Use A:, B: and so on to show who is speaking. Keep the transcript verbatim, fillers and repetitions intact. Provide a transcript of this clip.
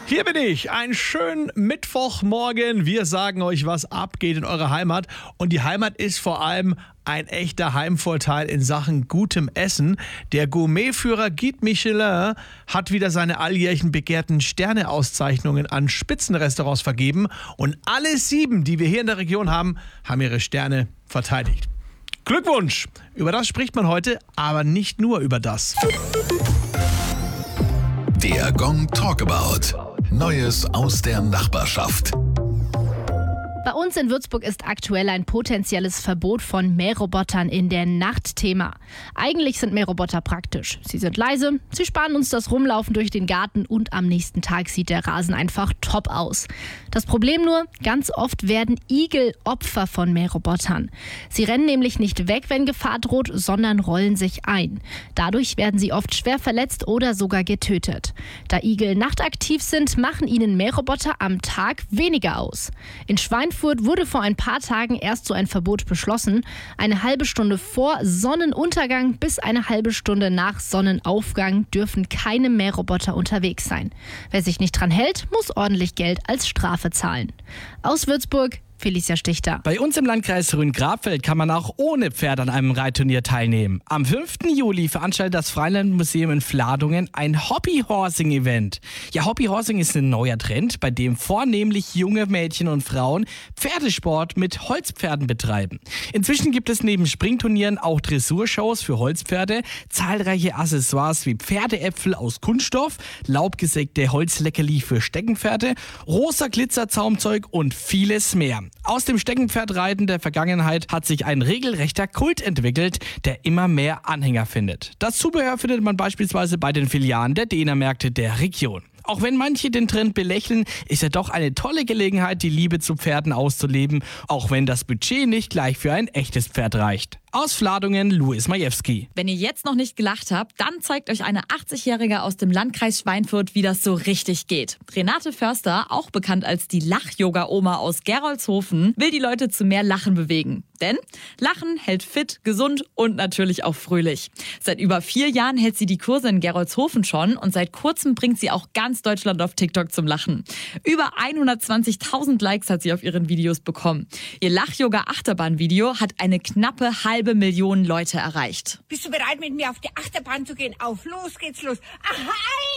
A: Hier bin ich, einen schönen Mittwochmorgen. Wir sagen euch, was abgeht in eurer Heimat. Und die Heimat ist vor allem ein echter Heimvorteil in Sachen gutem Essen. Der Gourmetführer Guide Michelin hat wieder seine alljährlichen begehrten Sterneauszeichnungen an Spitzenrestaurants vergeben. Und alle sieben, die wir hier in der Region haben, haben ihre Sterne verteidigt. Glückwunsch! Über das spricht man heute, aber nicht nur über das.
B: Der Gong Talkabout. Neues aus der Nachbarschaft.
C: Bei uns in Würzburg ist aktuell ein potenzielles Verbot von Mährobotern in der Nacht Thema. Eigentlich sind Mähroboter praktisch. Sie sind leise, sie sparen uns das Rumlaufen durch den Garten und am nächsten Tag sieht der Rasen einfach top aus. Das Problem nur, ganz oft werden Igel Opfer von Mährobotern. Sie rennen nämlich nicht weg, wenn Gefahr droht, sondern rollen sich ein. Dadurch werden sie oft schwer verletzt oder sogar getötet. Da Igel nachtaktiv sind, machen ihnen Mähroboter am Tag weniger aus. In Schweinfurt wurde vor ein paar Tagen erst so ein Verbot beschlossen. Eine halbe Stunde vor Sonnenuntergang bis eine halbe Stunde nach Sonnenaufgang dürfen keine Mähroboter unterwegs sein. Wer sich nicht dran hält, muss ordentlich Geld als Strafe zahlen. Aus Würzburg, Felicia Stichter.
D: Bei uns im Landkreis Rhön-Grabfeld kann man auch ohne Pferd an einem Reitturnier teilnehmen. Am fünften Juli veranstaltet das Freilandmuseum in Fladungen ein Hobbyhorsing-Event. Ja, Hobbyhorsing ist ein neuer Trend, bei dem vornehmlich junge Mädchen und Frauen Pferdesport mit Holzpferden betreiben. Inzwischen gibt es neben Springturnieren auch Dressurshows für Holzpferde, zahlreiche Accessoires wie Pferdeäpfel aus Kunststoff, laubgesägte Holzleckerli für Steckenpferde, rosa Glitzerzaumzeug und vieles mehr. Aus dem Steckenpferdreiten der Vergangenheit hat sich ein regelrechter Kult entwickelt, der immer mehr Anhänger findet. Das Zubehör findet man beispielsweise bei den Filialen der Dena-Märkte der Region. Auch wenn manche den Trend belächeln, ist er doch eine tolle Gelegenheit, die Liebe zu Pferden auszuleben, auch wenn das Budget nicht gleich für ein echtes Pferd reicht. Aus Fladungen, Louis Majewski.
E: Wenn ihr jetzt noch nicht gelacht habt, dann zeigt euch eine achtzigjährige aus dem Landkreis Schweinfurt, wie das so richtig geht. Renate Förster, auch bekannt als die Lach-Yoga-Oma aus Gerolzhofen, will die Leute zu mehr Lachen bewegen. Denn Lachen hält fit, gesund und natürlich auch fröhlich. Seit über vier Jahren hält sie die Kurse in Gerolzhofen schon und seit kurzem bringt sie auch ganz Deutschland auf TikTok zum Lachen. Über hundertzwanzigtausend Likes hat sie auf ihren Videos bekommen. Ihr Lach-Yoga-Achterbahn-Video hat eine knappe halbe Million Leute erreicht.
F: Bist du bereit, mit mir auf die Achterbahn zu gehen? Auf, los geht's los. Ahai!